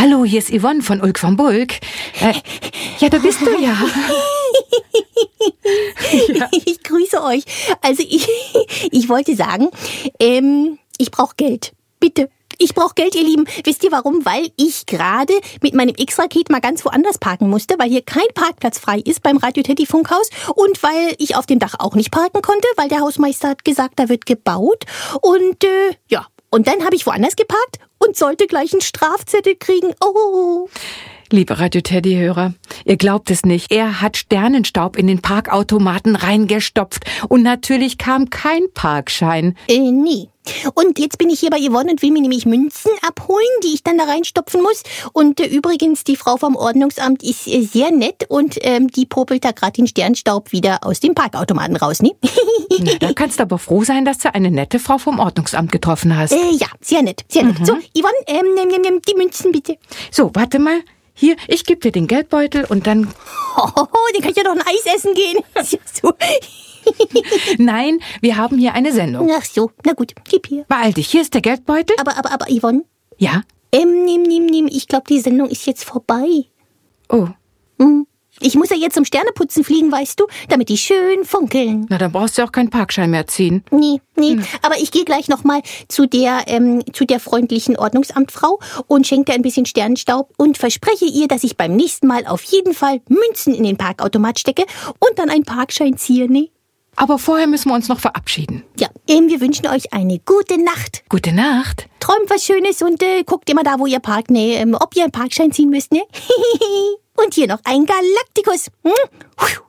Hallo, hier ist Yvonne von Ulk von Bulk. Ja, da bist du ja. Ja. Ich grüße euch. Also ich wollte sagen, ich brauche Geld. Bitte. Ich brauche Geld, ihr Lieben. Wisst ihr warum? Weil ich gerade mit meinem X-Raket mal ganz woanders parken musste, weil hier kein Parkplatz frei ist beim Radio Teddy Funkhaus und weil ich auf dem Dach auch nicht parken konnte, weil der Hausmeister hat gesagt, da wird gebaut. Und ja, und dann habe ich woanders geparkt und sollte gleich einen Strafzettel kriegen. Oh. Liebe Radio Teddy-Hörer, ihr glaubt es nicht. Er hat Sternenstaub in den Parkautomaten reingestopft und natürlich kam kein Parkschein. Nee. Und jetzt bin ich hier bei Yvonne und will mir nämlich Münzen abholen, die ich dann da reinstopfen muss. Und übrigens, die Frau vom Ordnungsamt ist sehr nett und die popelt da gerade den Sternstaub wieder aus dem Parkautomaten raus, ne? Na, da kannst du aber froh sein, dass du eine nette Frau vom Ordnungsamt getroffen hast. Ja, sehr nett, sehr nett. So, Yvonne, nimm die Münzen bitte. So, warte mal. Hier, ich gebe dir den Geldbeutel und dann... Den kann ich ja doch ein Eis essen gehen. So. Nein, wir haben hier eine Sendung. Ach so, na gut, gib hier. Beeil dich, hier ist der Geldbeutel. Aber Yvonne? Ja? Nimm. Ich glaube, die Sendung ist jetzt vorbei. Oh. Ich muss ja jetzt zum Sterneputzen fliegen, weißt du, damit die schön funkeln. Na, dann brauchst du auch keinen Parkschein mehr ziehen. Nee. Aber ich gehe gleich nochmal zu der freundlichen Ordnungsamtfrau und schenke ihr ein bisschen Sternenstaub und verspreche ihr, dass ich beim nächsten Mal auf jeden Fall Münzen in den Parkautomat stecke und dann einen Parkschein ziehe, ne? Aber vorher müssen wir uns noch verabschieden. Ja, wir wünschen euch eine gute Nacht. Gute Nacht. Träumt was Schönes und guckt immer da, wo ihr parkt, ne? Ob ihr einen Parkschein ziehen müsst, ne? Und hier noch ein Galaktikus.